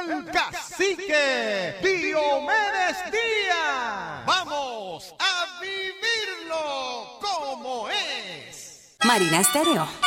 el cacique Diomedes Díaz. Vamos a vivirlo como es. Marina Estéreo.